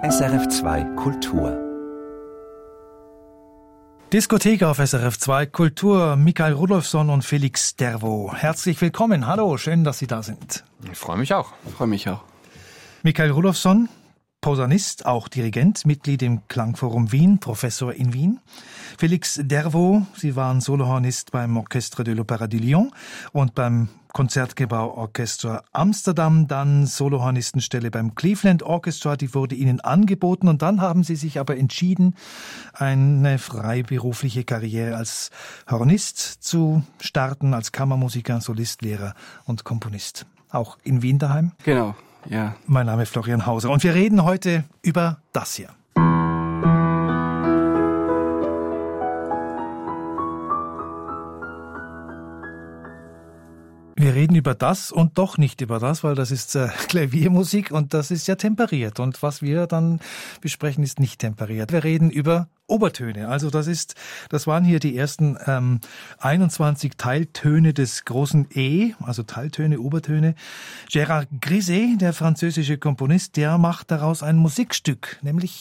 SRF2 Kultur. Diskothek auf SRF2 Kultur. Michael Rudolfsson und Felix Dervo. Herzlich willkommen. Hallo, schön, dass Sie da sind. Ich freue mich auch. Michael Rudolfsson, Posaunist, auch Dirigent, Mitglied im Klangforum Wien, Professor in Wien. Felix Dervo, Sie waren Solohornist beim Orchestre de l'Opéra de Lyon und beim Konzertgebauorchester Amsterdam, dann Solohornistenstelle beim Cleveland Orchestra, die wurde Ihnen angeboten und dann haben Sie sich aber entschieden, eine freiberufliche Karriere als Hornist zu starten, als Kammermusiker, Solist, Lehrer und Komponist. Auch in Wien daheim? Genau, ja. Mein Name ist Florian Hauser und wir reden heute über das hier. Wir reden über das und doch nicht über das, weil das ist Klaviermusik und das ist ja temperiert. Und was wir dann besprechen, ist nicht temperiert. Wir reden über Obertöne. Also das waren hier die ersten 21 Teiltöne des großen E, also Teiltöne, Obertöne. Gérard Griset, der französische Komponist, der macht daraus ein Musikstück, nämlich